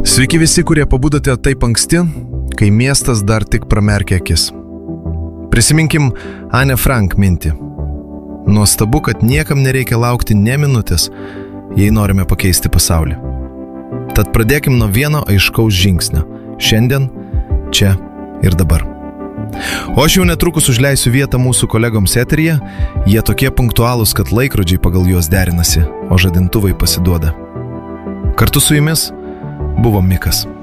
Sveiki visi, kurie pabudote taip anksti, kai miestas dar tik pramerkia akis. Prisiminkim Anne Frank mintį. Nuostabu, kad niekam nereikia laukti nė minutės, jei norime pakeisti pasaulį. Tad pradėkim nuo vieno aiškaus žingsnio. Šiandien, čia ir dabar. O aš jau netrukus užleisiu vietą mūsų kolegoms eteryje. Jie tokie punktualūs, kad laikrodžiai pagal juos derinasi, o žadintuvai pasiduoda. Kartu su jumis buvo Mikas.